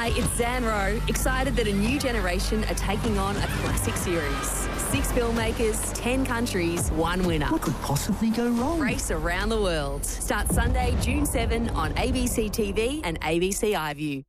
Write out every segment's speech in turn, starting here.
Hi, it's Zan Rowe, excited that a new generation are taking on a classic series. 6 filmmakers, 10 countries, 1 winner. What could possibly go wrong? Race around the world. Start Sunday, June 7 on ABC TV and ABC iView.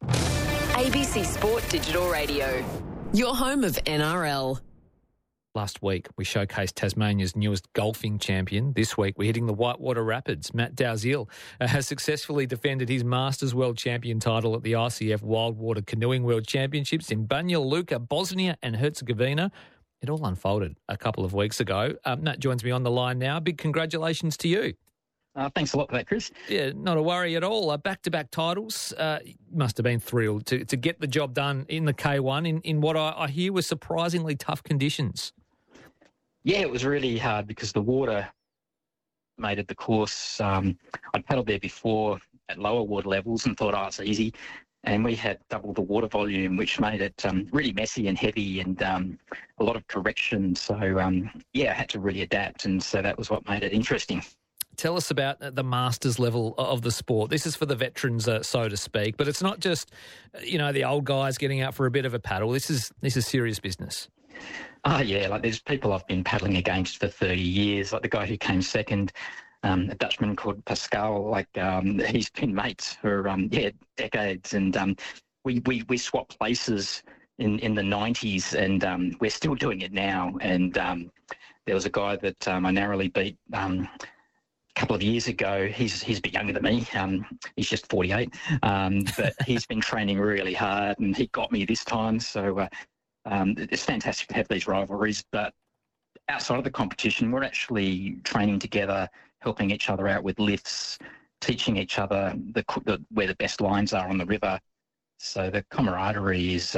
ABC Sport Digital Radio. Your home of NRL. Last week, we showcased Tasmania's newest golfing champion. This week, we're hitting the Whitewater Rapids. Matt Dalziel has successfully defended his Masters World Champion title at the ICF Wildwater Canoeing World Championships in Banja Luka, Bosnia and Herzegovina. It all unfolded a couple of weeks ago. Matt joins me on the line now. Big congratulations to you. Thanks a lot for that, Chris. Yeah, not a worry at all. Back-to-back titles. Must have been thrilled to get the job done in the K1 in what I hear was surprisingly tough conditions. Yeah, it was really hard because the water made it the course. I'd paddled there before at lower water levels and thought, it's easy. And we had double the water volume, which made it really messy and heavy and a lot of correction. So, I had to really adapt. And so that was what made it interesting. Tell us about the masters level of the sport. This is for the veterans, so to speak, but it's not just, the old guys getting out for a bit of a paddle. This is serious business. There's people I've been paddling against for 30 years, like the guy who came second, a Dutchman called Pascal, he's been mates for, decades. And we swapped places in the 90s and we're still doing it now. And there was a guy that I narrowly beat a couple of years ago. He's a bit younger than me. He's just 48, but he's been training really hard and he got me this time. So it's fantastic to have these rivalries, but outside of the competition, we're actually training together, helping each other out with lifts, teaching each other where the best lines are on the river. So the camaraderie is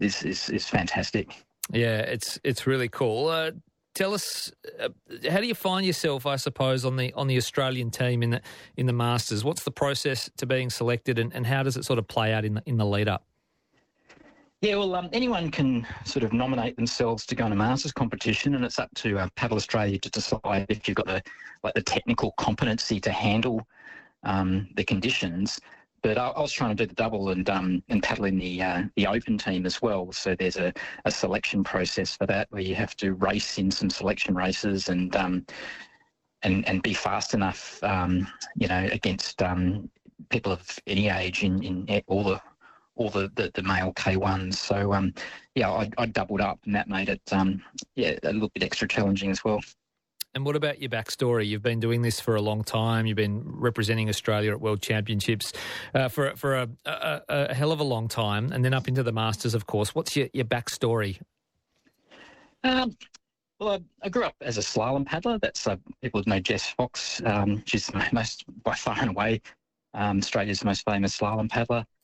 fantastic. Yeah, it's really cool. Tell us, how do you find yourself, I suppose, on the Australian team in the Masters? What's the process to being selected, and how does it sort of play out in the lead up? Yeah, well, anyone can sort of nominate themselves to go in a Masters competition, and it's up to Paddle Australia to decide if you've got the technical competency to handle the conditions. But I was trying to do the double and paddle in the open team as well. So there's a selection process for that where you have to race in some selection races and be fast enough, against people of any age in all the male K1s. So, I doubled up and that made it, a little bit extra challenging as well. And what about your backstory? You've been doing this for a long time. You've been representing Australia at World Championships for a hell of a long time, and then up into the Masters, of course. What's your backstory? Well, I grew up as a slalom paddler. That's people know Jess Fox. She's by far and away Australia's most famous slalom paddler.